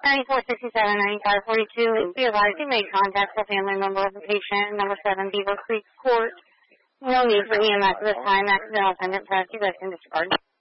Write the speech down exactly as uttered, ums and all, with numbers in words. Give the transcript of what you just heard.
ninety-four sixty-seven, ninety-five forty-two. Be advised you may contact the family member of the patient, number seven, Beaver Creek Court. No need for E M S at this time. Accidental attendant test. You guys can discard.